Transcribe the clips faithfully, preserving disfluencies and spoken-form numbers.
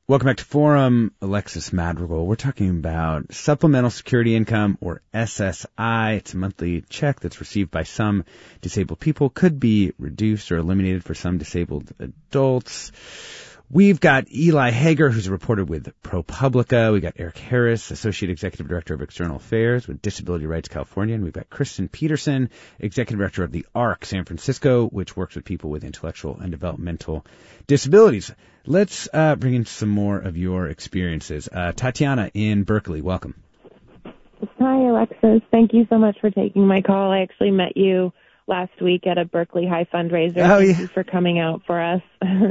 Welcome back to Forum. Alexis Madrigal. We're talking about Supplemental Security Income, or S S I. It's a monthly check that's received by some disabled people. Could be reduced or eliminated for some disabled adults. We've got Eli Hager, who's a reporter with ProPublica. We've got Eric Harris, Associate Executive Director of External Affairs with Disability Rights California. And we've got Kristen Peterson, Executive Director of the ARC San Francisco, which works with people with intellectual and developmental disabilities. Let's uh, bring in some more of your experiences. Uh, Tatiana in Berkeley, welcome. Hi, Alexis. Thank you so much for taking my call. I actually met you last week at a Berkeley High fundraiser. Oh, Thank yeah. you for coming out for us.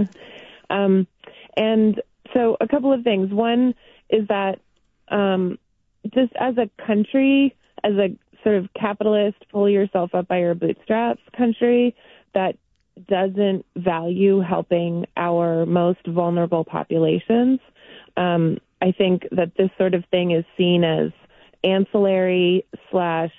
Um, and so a couple of things. One is that um, just as a country, as a sort of capitalist, pull yourself up by your bootstraps country that doesn't value helping our most vulnerable populations, um, I think that this sort of thing is seen as ancillary slash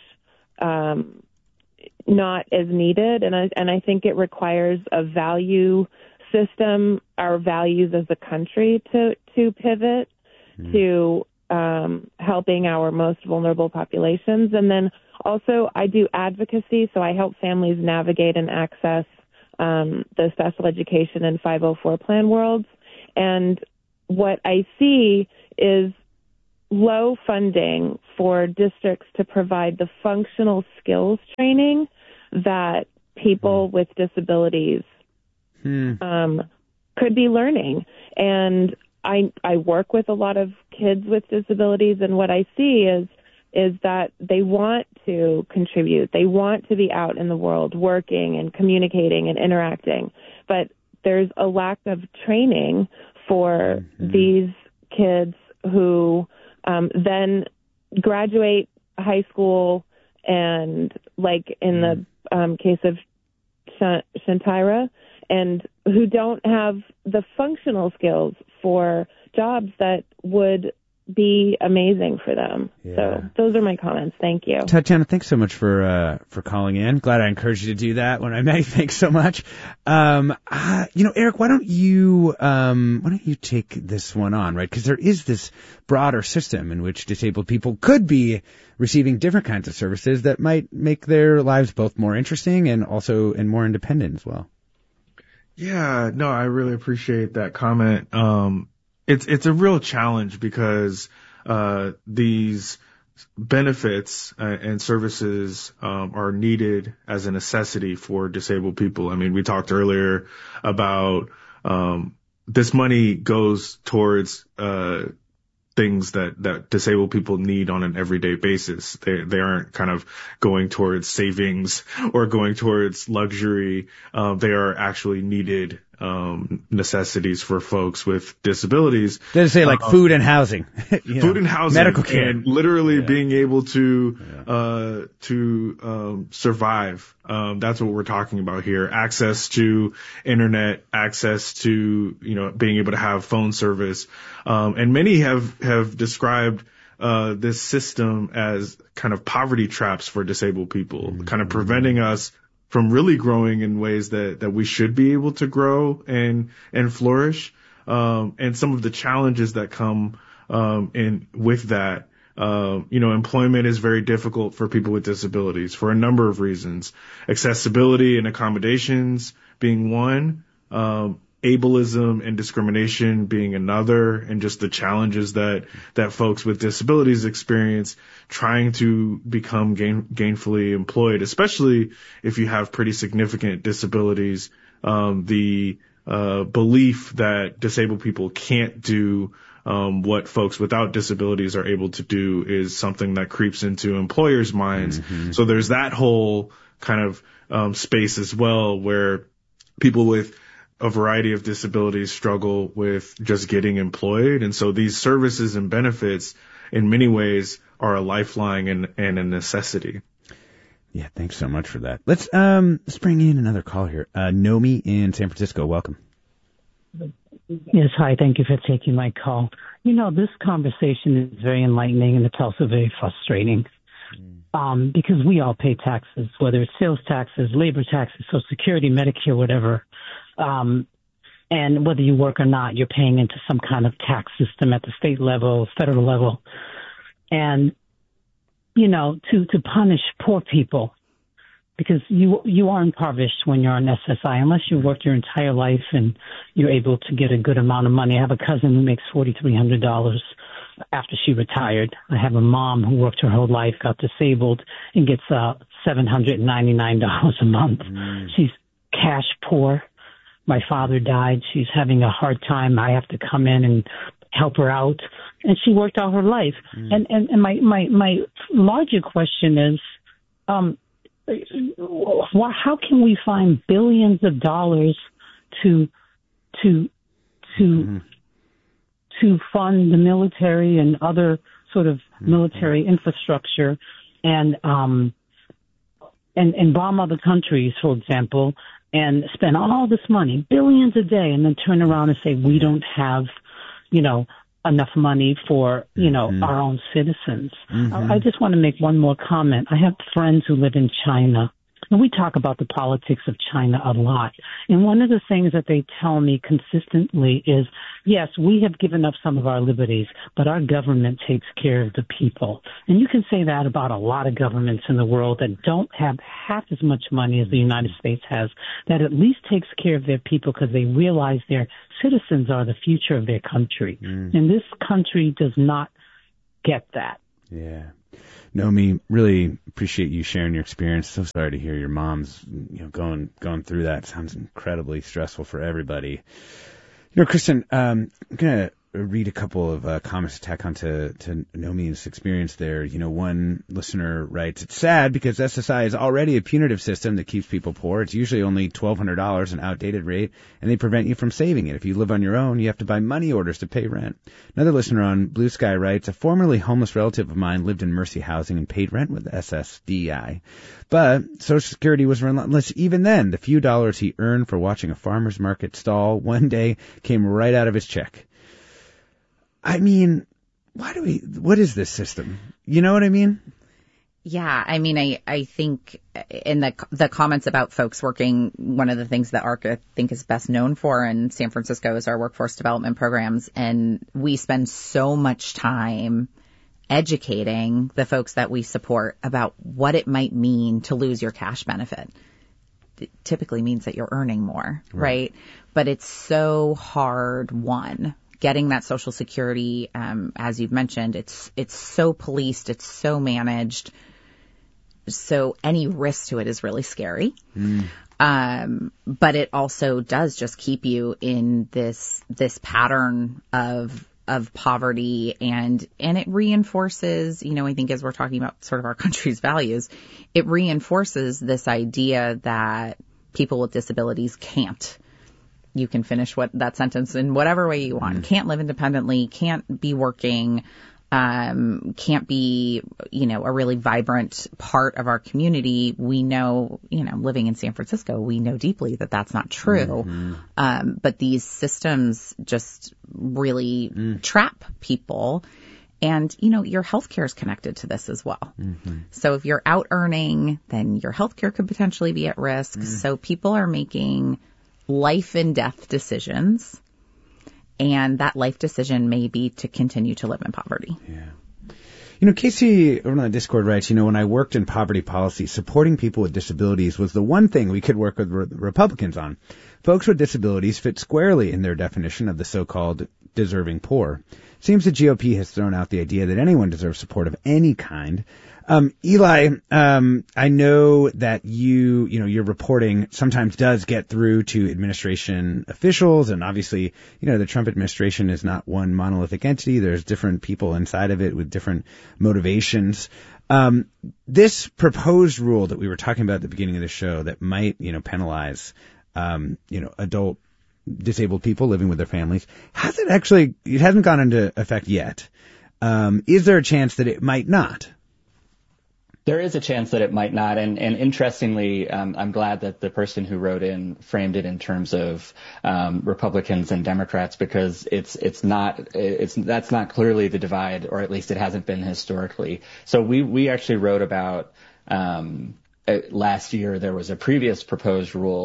um, not as needed. And I, and I think it requires a value system, our values as a country to, to pivot mm. to um, helping our most vulnerable populations. And then also I do advocacy, so I help families navigate and access um, the special education and five oh four plan worlds. And what I see is low funding for districts to provide the functional skills training that people mm. with disabilities Hmm. Um, could be learning. And I I work with a lot of kids with disabilities, and what I see is is that they want to contribute. They want to be out in the world working and communicating and interacting. But there's a lack of training for mm-hmm. these kids who um, then graduate high school and, like in mm. the um, case of Sh- Shantira, and who don't have the functional skills for jobs that would be amazing for them. Yeah. So those are my comments. Thank you. Tatiana, thanks so much for uh, for calling in. Glad I encouraged you to do that when I met you. Thanks so much. Um, uh, you know, Eric, why don't you um, why don't you take this one on, right? Because there is this broader system in which disabled people could be receiving different kinds of services that might make their lives both more interesting and also and more independent as well. Yeah, no, I really appreciate that comment. Um, it's, it's a real challenge because, uh, these benefits uh, and services, um, are needed as a necessity for disabled people. I mean, we talked earlier about, um, this money goes towards, uh, things that, that disabled people need on an everyday basis. They, they aren't kind of going towards savings or going towards luxury. Um, they are actually needed, um, necessities for folks with disabilities. Does it say like uh, food and housing? food know, and housing. Medical care. And literally yeah. being able to, yeah. uh, to, um, survive. Um, that's what we're talking about here. Access to internet, access to, you know, being able to have phone service. Um, and many have, have described, uh, this system as kind of poverty traps for disabled people, mm-hmm. kind of preventing us from really growing in ways that, that we should be able to grow and, and flourish. Um, and some of the challenges that come, um, in with that. Uh, you know, employment is very difficult for people with disabilities for a number of reasons. Accessibility and accommodations being one, um, ableism and discrimination being another, and just the challenges that, that folks with disabilities experience trying to become gain, gainfully employed, especially if you have pretty significant disabilities. Um, the, uh, belief that disabled people can't do Um, what folks without disabilities are able to do is something that creeps into employers' minds. Mm-hmm. So there's that whole kind of um, space as well where people with a variety of disabilities struggle with just getting employed. And so these services and benefits in many ways are a lifeline and, and a necessity. Yeah, thanks so much for that. Let's um let's bring in another call here. Uh, Nomi in San Francisco, welcome. Yes, hi. Thank you for taking my call. You know, this conversation is very enlightening and it's also very frustrating mm. um, because we all pay taxes, whether it's sales taxes, labor taxes, Social Security, Medicare, whatever. Um, And whether you work or not, you're paying into some kind of tax system at the state level, federal level. And, you know, to, to punish poor people, because you you are impoverished when you're on S S I, unless you worked your entire life and you're able to get a good amount of money. I have a cousin who makes four thousand three hundred dollars after she retired. I have a mom who worked her whole life, got disabled, and gets uh, seven hundred ninety-nine dollars a month. Mm. She's cash poor. My father died. She's having a hard time. I have to come in and help her out. And she worked all her life. Mm. And, and, and my, my, my larger question is, um, how can we find billions of dollars to to to mm-hmm. to fund the military and other sort of mm-hmm. military infrastructure and um and and bomb other countries, for example, and spend all this money, billions a day, and then turn around and say we don't have, you know, enough money for, you know, mm-hmm. our own citizens. Mm-hmm. I, I just want to make one more comment. I have friends who live in China, and we talk about the politics of China a lot. And one of the things that they tell me consistently is, yes, we have given up some of our liberties, but our government takes care of the people. And you can say that about a lot of governments in the world that don't have half as much money as the United States has, that at least takes care of their people because they realize their citizens are the future of their country. Mm. And this country does not get that. Yeah. Naomi, really appreciate you sharing your experience. So sorry to hear your mom's, you know, going going through that. Sounds incredibly stressful for everybody. You know, Kristen, um, I'm gonna read a couple of uh, comments to tack onto to Naomi's experience there. You know, one listener writes, "It's sad because S S I is already a punitive system that keeps people poor. It's usually only twelve hundred dollars, an outdated rate, and they prevent you from saving it. If you live on your own, you have to buy money orders to pay rent." Another listener on Blue Sky writes, "A formerly homeless relative of mine lived in Mercy Housing and paid rent with S S D I. But Social Security was relentless even then. The few dollars he earned for watching a farmer's market stall one day came right out of his check." I mean, why do we, what is this system? You know what I mean? Yeah, I mean, I, I think in the the comments about folks working, one of the things that A R C, I think, is best known for in San Francisco is our workforce development programs. And we spend so much time educating the folks that we support about what it might mean to lose your cash benefit. It typically means that you're earning more, right? right? But it's so hard, one. Getting that Social Security, um, as you've mentioned, it's it's so policed, it's so managed, so any risk to it is really scary. Mm. Um, but it also does just keep you in this this pattern of of poverty, and and it reinforces, you know, I think as we're talking about sort of our country's values, it reinforces this idea that people with disabilities can't. You can finish what that sentence in whatever way you want. Mm. Can't live independently, can't be working, um, can't be, you know, a really vibrant part of our community. We know, you know, living in San Francisco, we know deeply that that's not true. Mm-hmm. Um, but these systems just really mm. trap people. And, you know, your healthcare is connected to this as well. Mm-hmm. So if you're out earning, then your healthcare could potentially be at risk. Mm. So people are making life and death decisions, and that life decision may be to continue to live in poverty. Yeah. You know, Casey over on the Discord writes, you know, when I worked in poverty policy, supporting people with disabilities was the one thing we could work with re- Republicans on. Folks with disabilities fit squarely in their definition of the so-called deserving poor. Seems the G O P has thrown out the idea that anyone deserves support of any kind. Um, Eli, um, I know that you, you know, your reporting sometimes does get through to administration officials, and obviously, you know, the Trump administration is not one monolithic entity. There's different people inside of it with different motivations. Um, this proposed rule that we were talking about at the beginning of the show that might, you know, penalize, um, you know, adult disabled people living with their families, hasn't actually, it hasn't gone into effect yet. Um, is there a chance that it might not? There is a chance that it might not, and, and interestingly, um, I'm glad that the person who wrote in framed it in terms of um, Republicans and Democrats, because it's it's not it's that's not clearly the divide, or at least it hasn't been historically. So we we actually wrote about um, uh, last year there was a previous proposed rule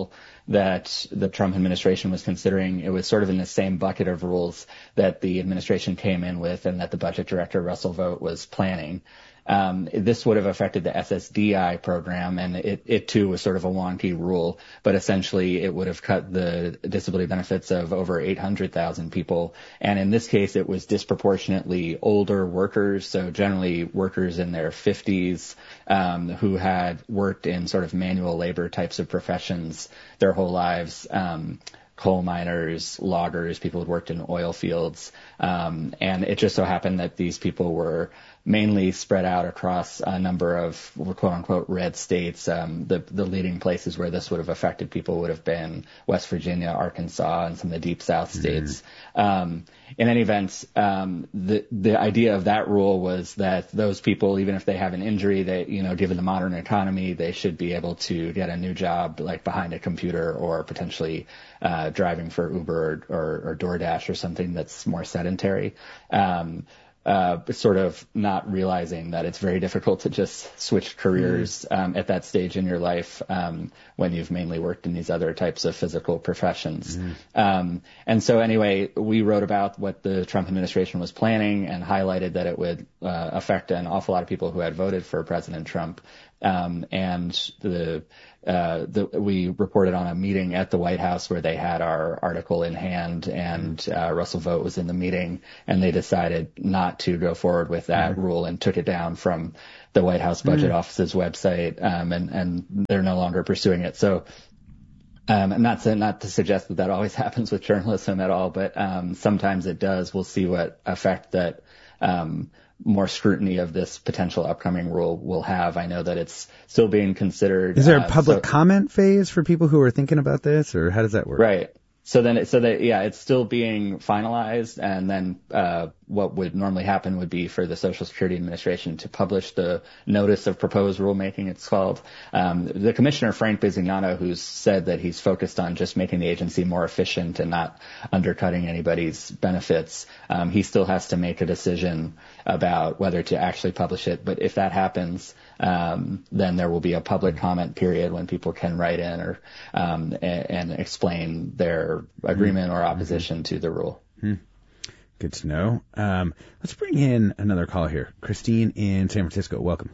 that the Trump administration was considering. It was sort of in the same bucket of rules that the administration came in with and that the budget director, Russell Vought, was planning. Um, this would have affected the S S D I program, and it, it too was sort of a wonky rule, but essentially it would have cut the disability benefits of over eight hundred thousand people. And in this case, it was disproportionately older workers, so generally workers in their fifties, um, who had worked in sort of manual labor types of professions their whole lives. Um, coal miners, loggers, people who worked in oil fields. Um, and it just so happened that these people were mainly spread out across a number of quote unquote red states. Um, the, the leading places where this would have affected people would have been West Virginia, Arkansas, and some of the deep South states. Mm-hmm. Um, in any event, um, the, the idea of that rule was that those people, even if they have an injury, they, you know, given the modern economy, they should be able to get a new job like behind a computer or potentially, uh, driving for Uber or, or, or DoorDash or something that's more sedentary. Um, Uh, sort of not realizing that it's very difficult to just switch careers um, at that stage in your life um, when you've mainly worked in these other types of physical professions. Mm. Um, and so anyway, we wrote about what the Trump administration was planning and highlighted that it would uh, affect an awful lot of people who had voted for President Trump. Um, and the, uh, the, we reported on a meeting at the White House where they had our article in hand, and uh, Russell Vought was in the meeting, and they decided not to go forward with that mm-hmm. rule and took it down from the White House Budget mm-hmm. Office's website, um, and, and they're no longer pursuing it. So, um, I'm not to, not to suggest that that always happens with journalism at all, but um, sometimes it does. We'll see what effect that um, more scrutiny of this potential upcoming rule will have. I know that it's still being considered. Is there a uh, public so, comment phase for people who are thinking about this, or how does that work? Right. So then, it, so that, yeah, it's still being finalized, and then, uh, what would normally happen would be for the Social Security Administration to publish the notice of proposed rulemaking, it's called. Um, the commissioner, Frank Bisignano, who's said that he's focused on just making the agency more efficient and not undercutting anybody's benefits, um, he still has to make a decision about whether to actually publish it. But if that happens, um, then there will be a public comment period when people can write in or, um, and, and explain their agreement or opposition mm-hmm. to the rule. Hmm. Good to know. Um, let's bring in another caller here. Christine in San Francisco. Welcome.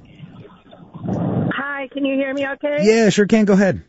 Hi, can you hear me okay? Yeah, sure can. Go ahead.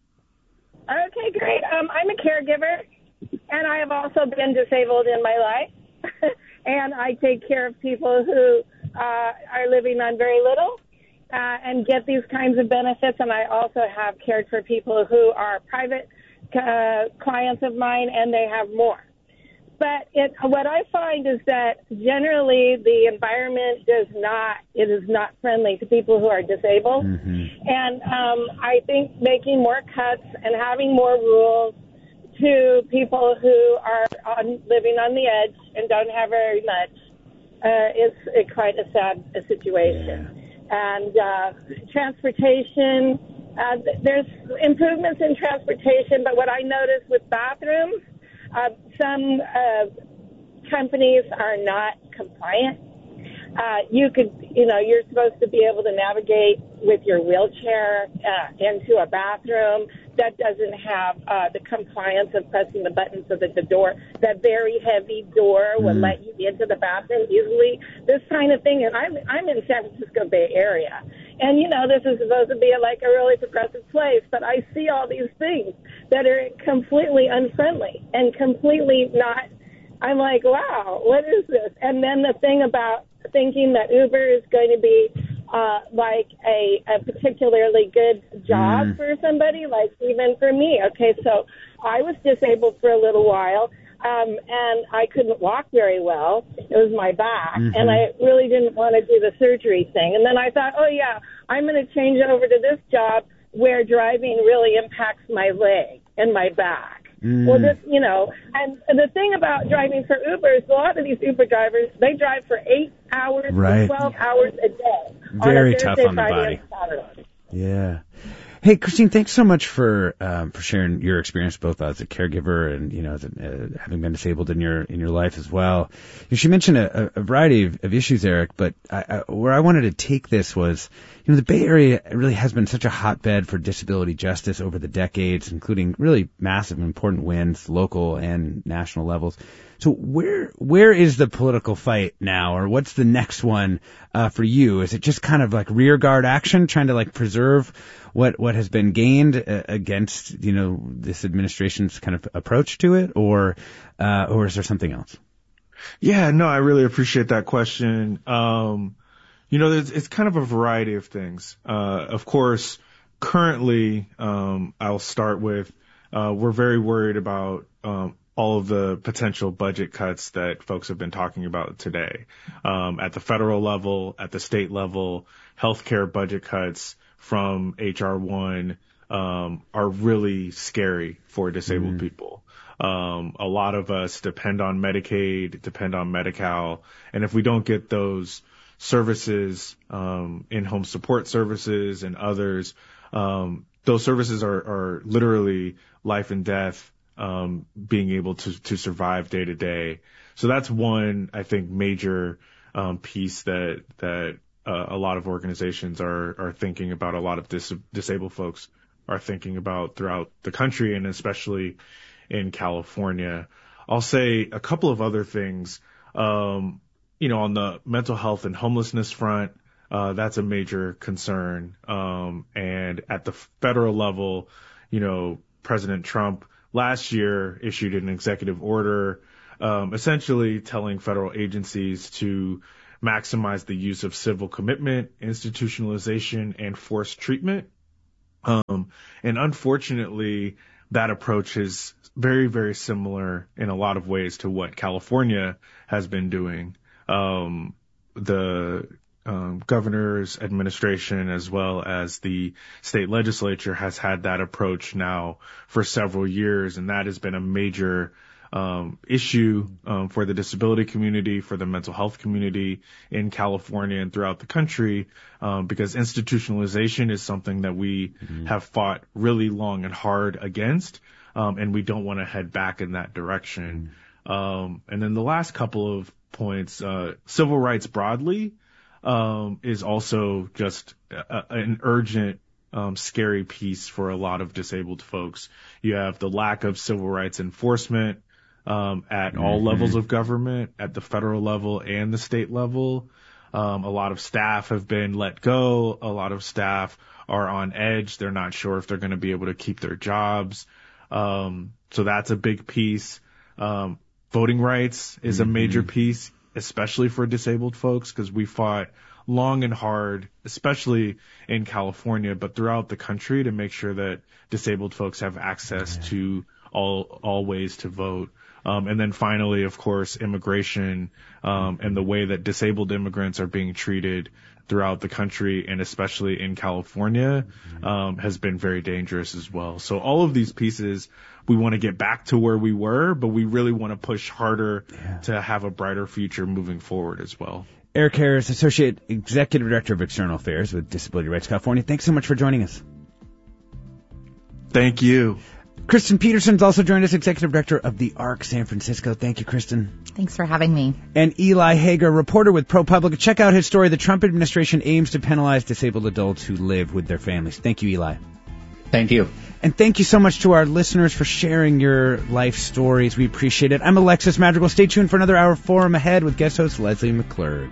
Okay, great. Um, I'm a caregiver, and I have also been disabled in my life. And I take care of people who uh, are living on very little uh, and get these kinds of benefits. And I also have cared for people who are private uh, clients of mine, and they have more. But it, what I find is that generally the environment does not, it is not friendly to people who are disabled. Mm-hmm. And um, I think making more cuts and having more rules to people who are on, living on the edge and don't have very much uh, is uh, quite a sad uh, situation. Yeah. And uh, transportation, uh, there's improvements in transportation, but what I noticed with bathrooms, Uh, some uh, companies are not compliant. Uh, you could, you know, you're supposed to be able to navigate with your wheelchair uh, into a bathroom that doesn't have uh, the compliance of pressing the button so that the door, that very heavy door will mm. let you into the bathroom easily. This kind of thing. And I'm, I'm in San Francisco Bay Area. And, you know, this is supposed to be a, like a really progressive place, but I see all these things that are completely unfriendly and completely not, I'm like, wow, what is this? And then the thing about thinking that Uber is going to be uh, like a, a particularly good job mm. for somebody, like even for me. Okay, so I was disabled for a little while. Um, and I couldn't walk very well. It was my back, mm-hmm. and I really didn't want to do the surgery thing. And then I thought, oh, yeah, I'm going to change over to this job where driving really impacts my leg and my back. Mm. Well, this, you know, and the thing about driving for Uber is a lot of these Uber drivers, they drive for eight hours right. to twelve hours a day. Very on a tough Thursday, on the Friday, body. and Saturday. Yeah. Hey, Christine, thanks so much for um, for sharing your experience both as a caregiver and, you know, as a, uh, having been disabled in your in your life as well. She mentioned a, a variety of, of issues, Eric, but I, I, where I wanted to take this was, you know, the Bay Area really has been such a hotbed for disability justice over the decades, including really massive and important wins, local and national levels. So where where is the political fight now, or what's the next one uh, for you? Is it just kind of like rearguard action, trying to like preserve what what has been gained uh, against, you know, this administration's kind of approach to it, or uh, or is there something else? Yeah, no, I really appreciate that question. Um, you know, it's, it's kind of a variety of things. Uh, of course, currently, um, I'll start with uh, we're very worried about um, all of the potential budget cuts that folks have been talking about today. Um, at the federal level, at the state level, healthcare budget cuts from H R one um, are really scary for disabled mm. people. Um, a lot of us depend on Medicaid, depend on Medi-Cal, and if we don't get those services, um, in-home support services and others, um, those services are, are literally life and death. Um, being able to, to survive day to day. So that's one, I think, major, um, piece that, that, uh, a lot of organizations are, are thinking about, a lot of dis- disabled folks are thinking about throughout the country and especially in California. I'll say a couple of other things, um, you know, on the mental health and homelessness front, uh, that's a major concern. Um, and at the federal level, you know, President Trump last year issued an executive order, um, essentially telling federal agencies to maximize the use of civil commitment, institutionalization, and forced treatment. Um, and unfortunately, that approach is very, very similar in a lot of ways to what California has been doing. Um, the Um, governor's administration as well as the state legislature has had that approach now for several years, and that has been a major um, issue um, for the disability community, for the mental health community in California and throughout the country, um, because institutionalization is something that we mm-hmm. have fought really long and hard against, um, and we don't want to head back in that direction. Mm-hmm. Um, and then the last couple of points, uh, civil rights broadly, Um, is also just a, an urgent, um, scary piece for a lot of disabled folks. You have the lack of civil rights enforcement, um, at mm-hmm. all levels of government, at the federal level and the state level. Um, a lot of staff have been let go. A lot of staff are on edge. They're not sure if they're going to be able to keep their jobs. Um, so that's a big piece. Um, voting rights is mm-hmm. a major piece, especially for disabled folks, because we fought long and hard, especially in California, but throughout the country, to make sure that disabled folks have access yeah. to all all ways to vote. Um, and then finally, of course, immigration um, and the way that disabled immigrants are being treated throughout the country, and especially in California, um, has been very dangerous as well. So all of these pieces, we want to get back to where we were, but we really want to push harder yeah. to have a brighter future moving forward as well. Eric Harris, Associate Executive Director of External Affairs with Disability Rights California. Thanks so much for joining us. Thank you. Kristen Peterson's also joined us, Executive Director of the ARC San Francisco. Thank you, Kristen. Thanks for having me. And Eli Hager, reporter with ProPublica. Check out his story, The Trump Administration Aims to Penalize Disabled Adults Who Live with Their Families. Thank you, Eli. Thank you. And thank you so much to our listeners for sharing your life stories. We appreciate it. I'm Alexis Madrigal. Stay tuned for another hour of Forum ahead with guest host Leslie McClurg.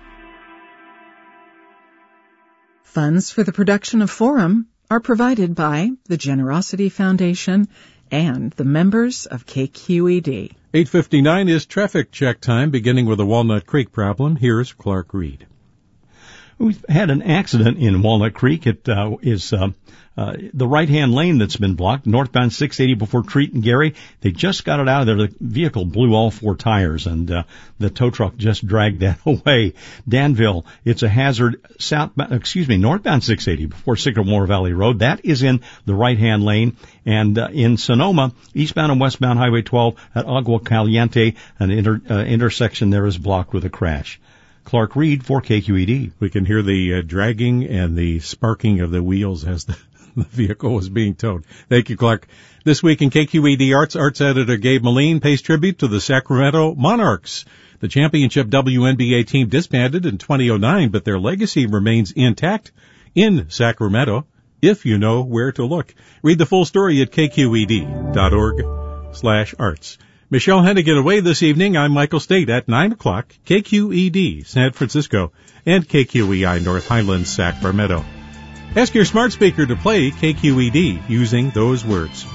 Funds for the production of Forum are provided by the Generosity Foundation and the members of K Q E D. eight fifty-nine is traffic check time, beginning with the Walnut Creek problem. Here's Clark Reed. We've had an accident in Walnut Creek. It uh, is uh, uh, the right-hand lane that's been blocked, northbound six eighty before Treat and Gary. They just got it out of there. The vehicle blew all four tires, and uh, the tow truck just dragged that away. Danville, it's a hazard. South, excuse me, northbound six eighty before Sycamore Valley Road. That is in the right-hand lane. And uh, in Sonoma, eastbound and westbound Highway twelve at Agua Caliente, an inter, uh, intersection there is blocked with a crash. Clark Reed for K Q E D. We can hear the uh, dragging and the sparking of the wheels as the, the vehicle was being towed. Thank you, Clark. This week in K Q E D Arts, arts editor Gabe Moline pays tribute to the Sacramento Monarchs. The championship W N B A team disbanded in twenty oh nine, but their legacy remains intact in Sacramento, if you know where to look. Read the full story at k q e d dot org slash arts. Michelle Hennigan away this evening. I'm Michael State at nine o'clock, K Q E D San Francisco and K Q E I North Highlands Sacramento. Ask your smart speaker to play K Q E D using those words.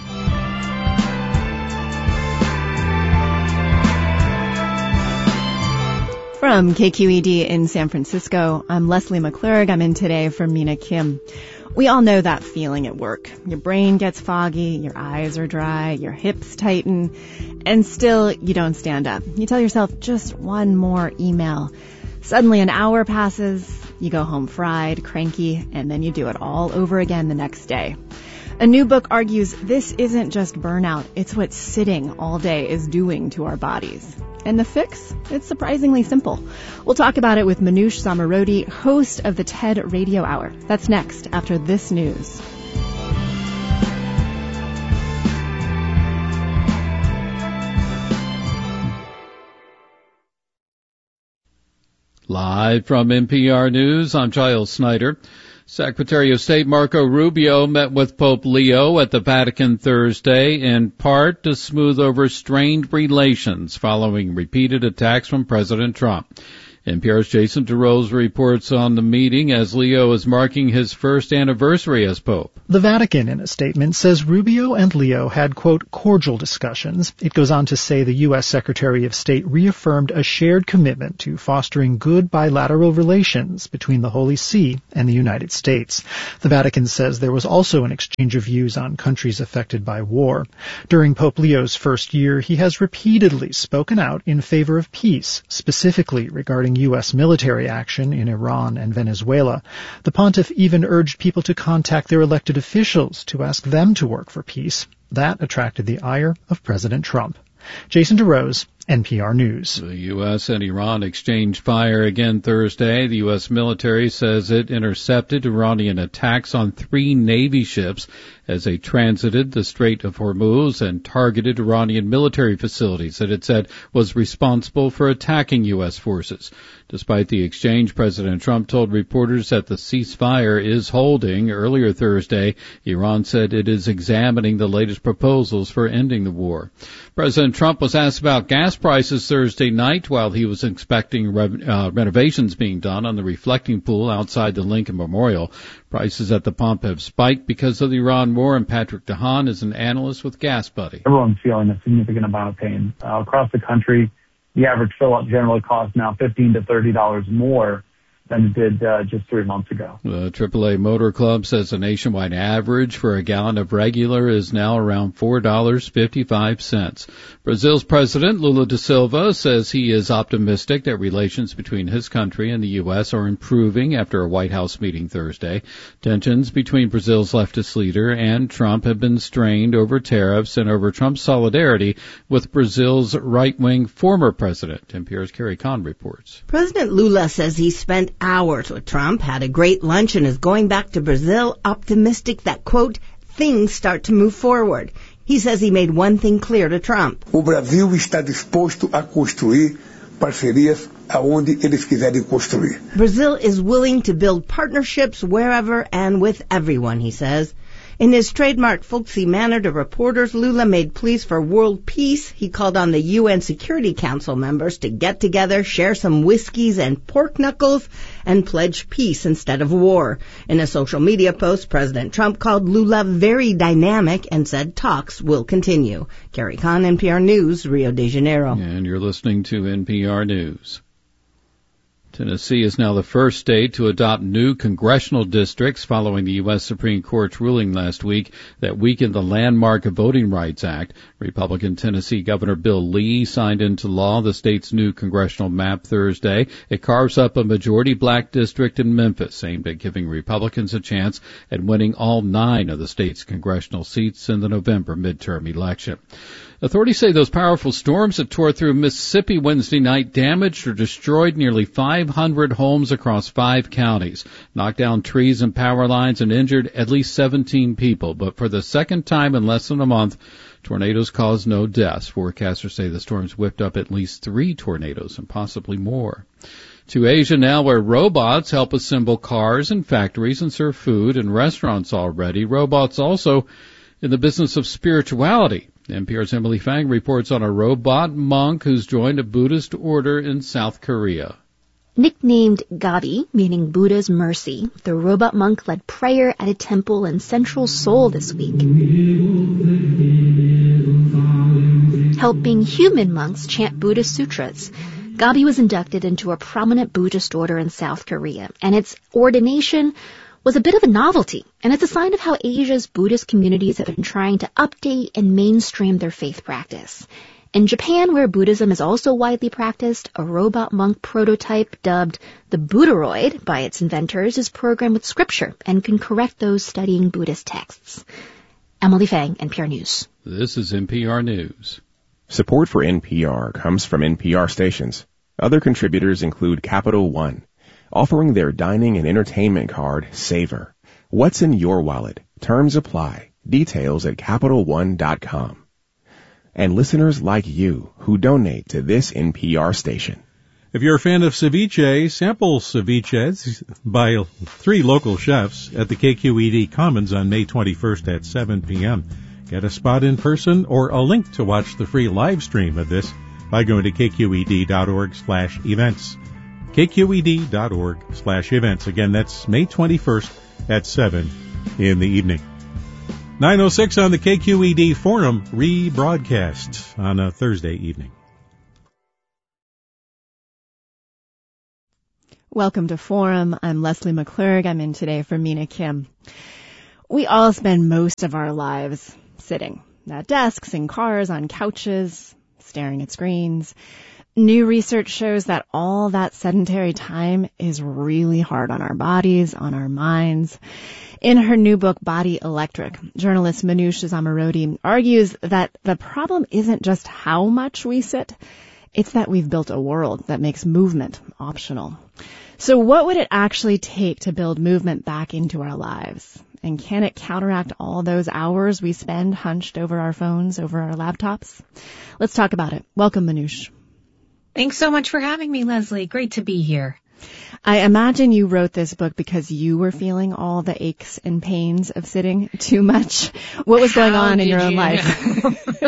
From K Q E D in San Francisco, I'm Leslie McClurg. I'm in today for Mina Kim. We all know that feeling at work. Your brain gets foggy, your eyes are dry, your hips tighten, and still you don't stand up. You tell yourself just one more email. Suddenly an hour passes, you go home fried, cranky, and then you do it all over again the next day. A new book argues this isn't just burnout, it's what sitting all day is doing to our bodies. And the fix? It's surprisingly simple. We'll talk about it with Manoush Zomorodi, host of the TED Radio Hour. That's next, after this news. Live from N P R News, I'm Giles Snyder. Secretary of State Marco Rubio met with Pope Leo at the Vatican Thursday, in part to smooth over strained relations following repeated attacks from President Trump. N P R's Jason DeRose reports on the meeting as Leo is marking his first anniversary as Pope. The Vatican, in a statement, says Rubio and Leo had, quote, cordial discussions. It goes on to say the U S Secretary of State reaffirmed a shared commitment to fostering good bilateral relations between the Holy See and the United States. The Vatican says there was also an exchange of views on countries affected by war. During Pope Leo's first year, he has repeatedly spoken out in favor of peace, specifically regarding U S military action in Iran and Venezuela. The pontiff even urged people to contact their elected officials to ask them to work for peace. That attracted the ire of President Trump. Jason DeRose, N P R News. The U S and Iran exchanged fire again Thursday. The U S military says it intercepted Iranian attacks on three Navy ships as they transited the Strait of Hormuz and targeted Iranian military facilities that it said was responsible for attacking U S forces. Despite the exchange, President Trump told reporters that the ceasefire is holding. Earlier Thursday, Iran said it is examining the latest proposals for ending the war. President Trump was asked about gas prices Thursday night while he was inspecting re- uh, renovations being done on the reflecting pool outside the Lincoln Memorial. Prices at the pump have spiked because of the Iran war, and Patrick DeHaan is an analyst with Gas Buddy. Everyone's feeling a significant amount of pain. Uh, across the country, the average fill-up generally costs now fifteen to thirty dollars more than it did uh, just three months ago. The triple A Motor Club says the nationwide average for a gallon of regular is now around four dollars and fifty-five cents. Brazil's President Lula da Silva says he is optimistic that relations between his country and the U S are improving after a White House meeting Thursday. Tensions between Brazil's leftist leader and Trump have been strained over tariffs and over Trump's solidarity with Brazil's right-wing former president. N P R's Carrie Kahn reports. President Lula says he spent hours with Trump, had a great lunch, and is going back to Brazil optimistic that, quote, things start to move forward. He says he made one thing clear to Trump. O Brasil está disposto a construir parcerias aonde eles quiserem construir. Brazil is willing to build partnerships wherever and with everyone, he says. In his trademark folksy manner to reporters, Lula made pleas for world peace. He called on the U N Security Council members to get together, share some whiskeys and pork knuckles, and pledge peace instead of war. In a social media post, President Trump called Lula very dynamic and said talks will continue. Carrie Kahn, N P R News, Rio de Janeiro. And you're listening to N P R News. Tennessee is now the first state to adopt new congressional districts following the U S Supreme Court's ruling last week that weakened the landmark Voting Rights Act. Republican Tennessee Governor Bill Lee signed into law the state's new congressional map Thursday. It carves up a majority black district in Memphis, aimed at giving Republicans a chance at winning all nine of the state's congressional seats in the November midterm election. Authorities say those powerful storms that tore through Mississippi Wednesday night damaged or destroyed nearly five hundred homes across five counties, knocked down trees and power lines, and injured at least seventeen people. But for the second time in less than a month, tornadoes caused no deaths. Forecasters say the storms whipped up at least three tornadoes and possibly more. To Asia now, where robots help assemble cars in factories and serve food in restaurants already. Robots also in the business of spirituality. N P R's Emily Fang reports on a robot monk who's joined a Buddhist order in South Korea. Nicknamed Gabi, meaning Buddha's mercy, the robot monk led prayer at a temple in central Seoul this week, helping human monks chant Buddhist sutras. Gabi was inducted into a prominent Buddhist order in South Korea, and its ordination was a bit of a novelty, and it's a sign of how Asia's Buddhist communities have been trying to update and mainstream their faith practice. In Japan, where Buddhism is also widely practiced, a robot monk prototype dubbed the Buddharoid by its inventors is programmed with scripture and can correct those studying Buddhist texts. Emily Fang, N P R News. This is N P R News. Support for N P R comes from N P R stations. Other contributors include Capital One, offering their dining and entertainment card, Savor. What's in your wallet? Terms apply. Details at Capital One dot com. And listeners like you who donate to this N P R station. If you're a fan of ceviche, sample ceviche by three local chefs at the K Q E D Commons on May twenty-first at seven p.m. Get a spot in person or a link to watch the free live stream of this by going to K Q E D dot org slash events. K Q E D dot org slash events. Again, that's May twenty-first at seven in the evening. nine oh six on the K Q E D Forum rebroadcast on a Thursday evening. Welcome to Forum. I'm Leslie McClurg. I'm in today for Mina Kim. We all spend most of our lives sitting at desks, in cars, on couches, staring at screens. New research shows that all that sedentary time is really hard on our bodies, on our minds. In her new book, Body Electric, journalist Manoush Zomorodi argues that the problem isn't just how much we sit, it's that we've built a world that makes movement optional. So what would it actually take to build movement back into our lives? And can it counteract all those hours we spend hunched over our phones, over our laptops? Let's talk about it. Welcome, Manoush. Thanks so much for having me, Leslie. Great to be here. I imagine you wrote this book because you were feeling all the aches and pains of sitting too much. What was going How on in your own you life?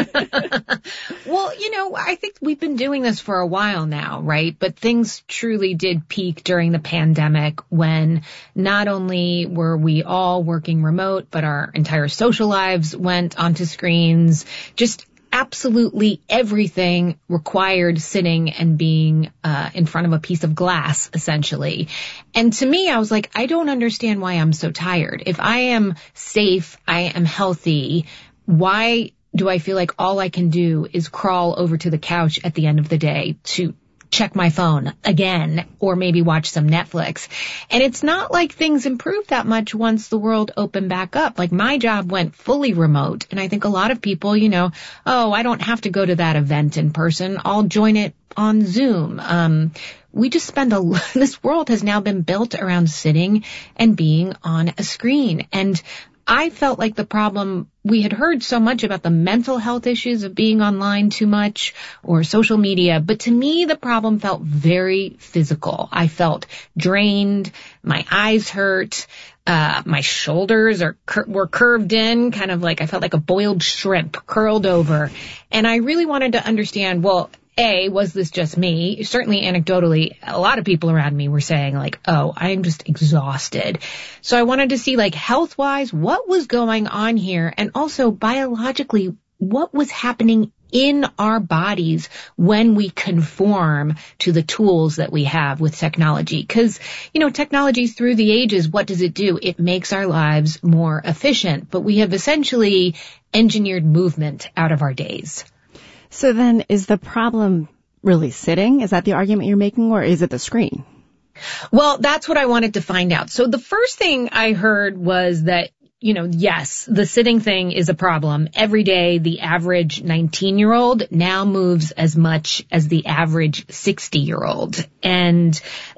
Well, you know, I think we've been doing this for a while now, right? But things truly did peak during the pandemic when not only were we all working remote, but our entire social lives went onto screens. Just absolutely everything required sitting and being uh in front of a piece of glass, essentially. And to me, I was like, I don't understand why I'm so tired. If I am safe, I am healthy, why do I feel like all I can do is crawl over to the couch at the end of the day to check my phone again, or maybe watch some Netflix? And it's not like things improved that much once the world opened back up. Like, my job went fully remote, and I think a lot of people, you know, oh, I don't have to go to that event in person. I'll join it on Zoom. Um, we just spend a, this world has now been built around sitting and being on a screen. And I felt like the problem, we had heard so much about the mental health issues of being online too much or social media, but to me the problem felt very physical. I felt drained, my eyes hurt, uh, my shoulders are cur- were curved in, kind of like I felt like a boiled shrimp curled over. And I really wanted to understand, well, A, was this just me? Certainly anecdotally, a lot of people around me were saying like, oh, I'm just exhausted. So I wanted to see, like, health-wise, what was going on here? And also biologically, what was happening in our bodies when we conform to the tools that we have with technology? Because, you know, technology through the ages, what does it do? It makes our lives more efficient, but we have essentially engineered movement out of our days. So then, is the problem really sitting? Is that the argument you're making, or is it the screen? Well, that's what I wanted to find out. So the first thing I heard was that you know, yes, the sitting thing is a problem. Every day, the average nineteen-year-old now moves as much as the average sixty-year-old. And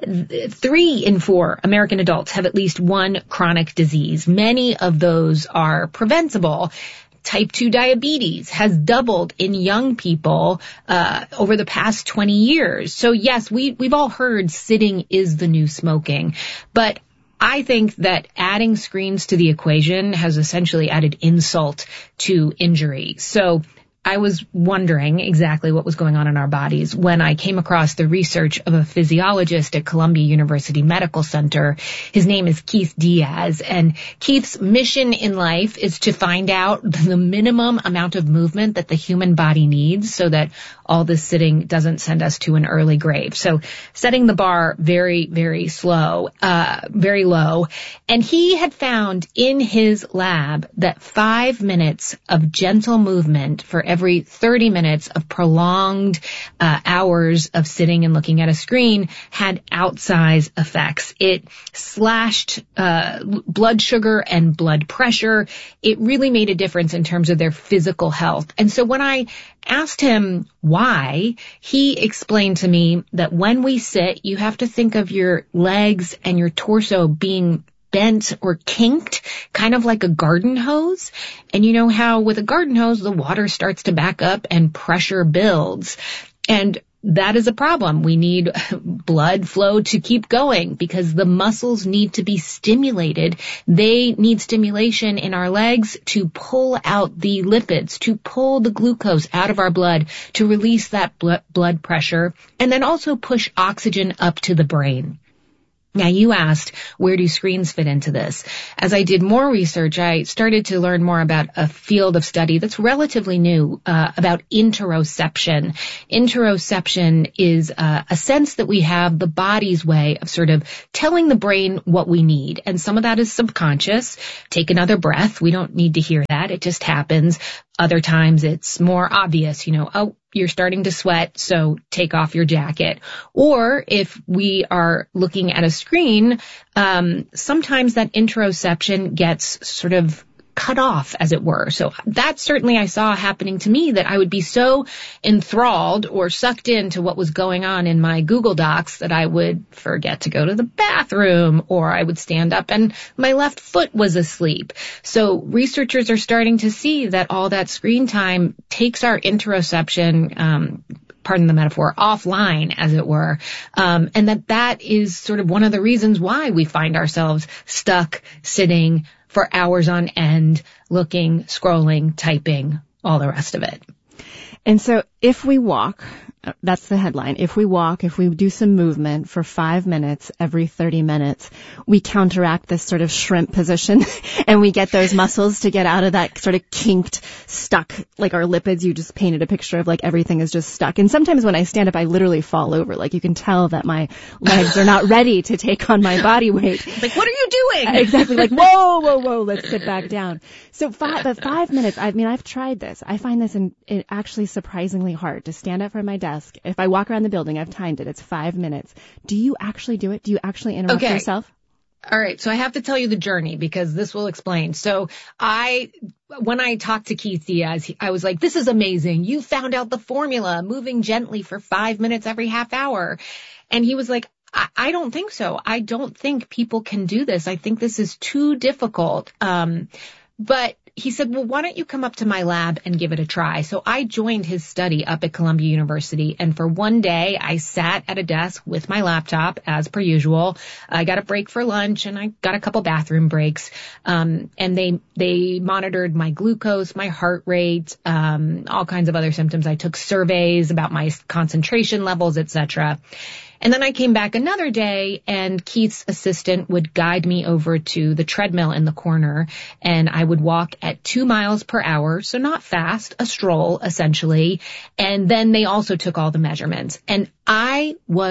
three in four American adults have at least one chronic disease. Many of those are preventable. Type two diabetes has doubled in young people uh over the past twenty years. So yes, we we've all heard sitting is the new smoking, but I think that adding screens to the equation has essentially added insult to injury. So I was wondering exactly what was going on in our bodies when I came across the research of a physiologist at Columbia University Medical Center. His name is Keith Diaz, and Keith's mission in life is to find out the minimum amount of movement that the human body needs so that all this sitting doesn't send us to an early grave. So setting the bar very, very slow, uh, very low. And he had found in his lab that five minutes of gentle movement for every thirty minutes of prolonged uh, hours of sitting and looking at a screen had outsized effects. It slashed uh, blood sugar and blood pressure. It really made a difference in terms of their physical health. And so when I asked him why, he explained to me that when we sit, you have to think of your legs and your torso being bent or kinked, kind of like a garden hose. And you know how with a garden hose, the water starts to back up and pressure builds. And that is a problem. We need blood flow to keep going because the muscles need to be stimulated. They need stimulation in our legs to pull out the lipids, to pull the glucose out of our blood, to release that blood pressure, and then also push oxygen up to the brain. Now, you asked, where do screens fit into this? As I did more research, I started to learn more about a field of study that's relatively new, uh, about interoception. Interoception is uh, a sense that we have the body's way of sort of telling the brain what we need. And some of that is subconscious. Take another breath. We don't need to hear that. It just happens. Other times it's more obvious, you know, oh, you're starting to sweat, so take off your jacket. Or if we are looking at a screen, um, sometimes that interoception gets sort of cut off, as it were. So that certainly I saw happening to me, that I would be so enthralled or sucked into what was going on in my Google Docs that I would forget to go to the bathroom, or I would stand up and my left foot was asleep. So researchers are starting to see that all that screen time takes our interoception, um, pardon the metaphor, offline, as it were, um, and that that is sort of one of the reasons why we find ourselves stuck sitting for hours on end, looking, scrolling, typing, all the rest of it. And so if we walk, that's the headline, if we walk, if we do some movement for five minutes every thirty minutes, we counteract this sort of shrimp position and we get those muscles to get out of that sort of kinked, stuck, like our lipids. You just painted a picture of like everything is just stuck. And sometimes when I stand up, I literally fall over. Like you can tell that my legs are not ready to take on my body weight. Like, what are you doing? Exactly. Like, whoa, whoa, whoa, let's sit back down. So five, but five minutes, I mean, I've tried this. I find this in, in actually surprisingly hard to stand up from my desk. If I walk around the building, I've timed it. It's five minutes. Do you actually do it? Do you actually interrupt okay. yourself? All right. So I have to tell you the journey because this will explain. So I, when I talked to Keith Diaz, I was like, this is amazing. You found out the formula, moving gently for five minutes every half hour. And he was like, I, I don't think so. I don't think people can do this. I think this is too difficult. Um, but he said, well, why don't you come up to my lab and give it a try? So I joined his study up at Columbia University. And for one day, I sat at a desk with my laptop as per usual. I got a break for lunch and I got a couple bathroom breaks. Um, and they, they monitored my glucose, my heart rate, um, all kinds of other symptoms. I took surveys about my concentration levels, et cetera. And then I came back another day and Keith's assistant would guide me over to the treadmill in the corner and I would walk at two miles per hour. So not fast, a stroll essentially. And then they also took all the measurements and I was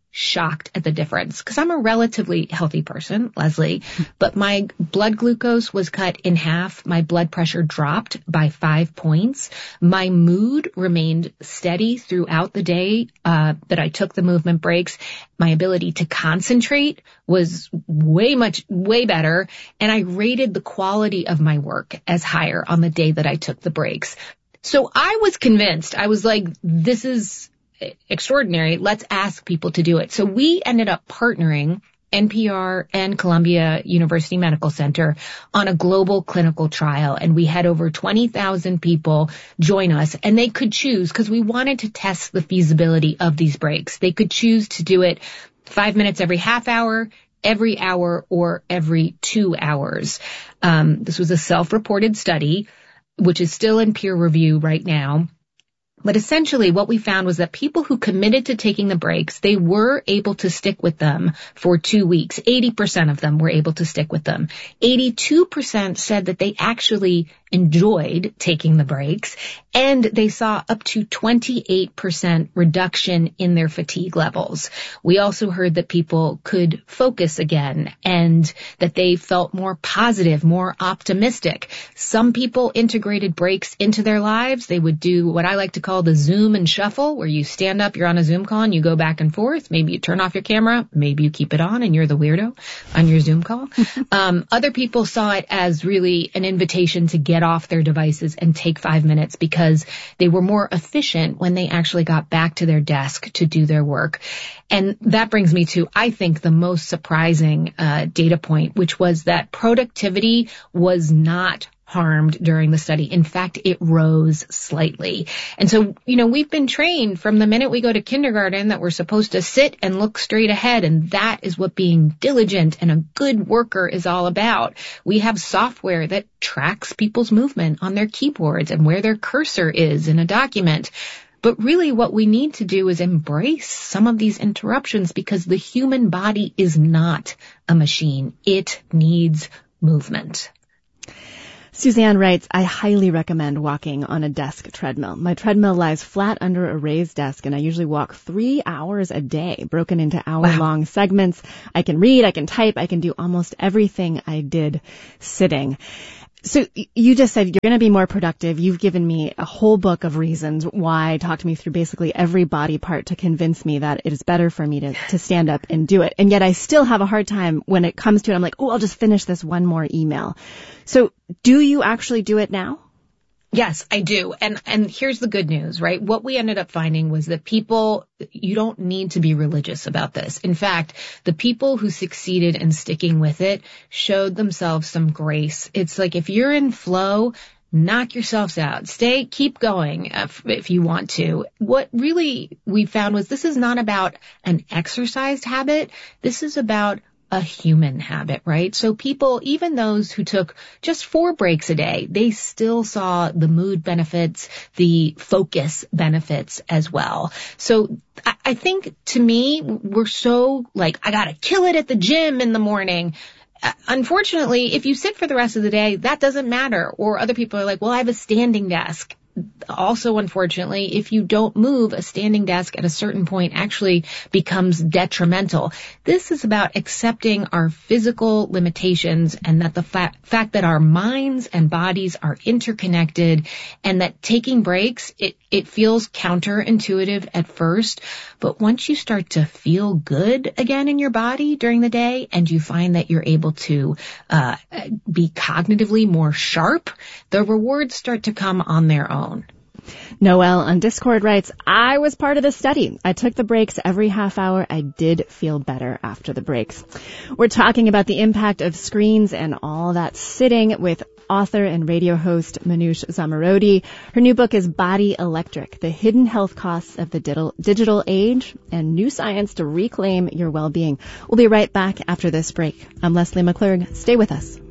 shocked at the difference because I'm a relatively healthy person, Leslie, but my blood glucose was cut in half. My blood pressure dropped by five points. My mood remained steady throughout the day uh, that I took the movement breaks. My ability to concentrate was way much, way better. And I rated the quality of my work as higher on the day that I took the breaks. So I was convinced. I was like, this is extraordinary. Let's ask people to do it. So we ended up partnering N P R and Columbia University Medical Center on a global clinical trial. And we had over twenty thousand people join us, and they could choose because we wanted to test the feasibility of these breaks. They could choose to do it five minutes every half hour, every hour, or every two hours. Um, this was a self-reported study, which is still in peer review right now. But essentially what we found was that people who committed to taking the breaks, they were able to stick with them for two weeks. eighty percent of them were able to stick with them. eighty-two percent said that they actually enjoyed taking the breaks, and they saw up to twenty-eight percent reduction in their fatigue levels. We also heard that people could focus again and that they felt more positive, more optimistic. Some people integrated breaks into their lives. They would do what I like to call the Zoom and shuffle, where you stand up, you're on a Zoom call, and you go back and forth. Maybe you turn off your camera, maybe you keep it on and you're the weirdo on your Zoom call. um, other people saw it as really an invitation to get off their devices and take five minutes because they were more efficient when they actually got back to their desk to do their work. And that brings me to, I think, the most surprising uh, data point, which was that productivity was not harmed during the study. In fact, it rose slightly. And so, you know, we've been trained from the minute we go to kindergarten that we're supposed to sit and look straight ahead. And that is what being diligent and a good worker is all about. We have software that tracks people's movement on their keyboards and where their cursor is in a document. But really what we need to do is embrace some of these interruptions because the human body is not a machine. It needs movement. Suzanne writes, I highly recommend walking on a desk treadmill. My treadmill lies flat under a raised desk, and I usually walk three hours a day, broken into hour-long wow. segments. I can read, I can type, I can do almost everything I did sitting. So you just said you're going to be more productive. You've given me a whole book of reasons why. Talk to me through basically every body part to convince me that it is better for me to, to stand up and do it. And yet I still have a hard time when it comes to it. I'm like, oh, I'll just finish this one more email. So do you actually do it now? Yes, I do. And and here's the good news, right? What we ended up finding was that people, you don't need to be religious about this. In fact, the people who succeeded in sticking with it showed themselves some grace. It's like if you're in flow, knock yourselves out. Stay, keep going if, if you want to. What really we found was this is not about an exercised habit. This is about a human habit, right? So people, even those who took just four breaks a day, they still saw the mood benefits, the focus benefits as well. So I, I think to me, we're so like, I gotta kill it at the gym in the morning. Uh, unfortunately, if you sit for the rest of the day, that doesn't matter. Or other people are like, well, I have a standing desk. Also, unfortunately, if you don't move, a standing desk at a certain point actually becomes detrimental. This is about accepting our physical limitations and that the fa- fact that our minds and bodies are interconnected and that taking breaks, it, it feels counterintuitive at first. But once you start to feel good again in your body during the day and you find that you're able to uh, be cognitively more sharp, the rewards start to come on their own. Noelle on Discord writes, I was part of the study. I took the breaks every half hour. I did feel better after the breaks. We're talking about the impact of screens and all that sitting with author and radio host Manoush Zomorodi. Her new book is Body Electric, The Hidden Health Costs of the Digital Age and New Science to Reclaim Your Well-Being. We'll be right back after this break. I'm Leslie McClurg. Stay with us.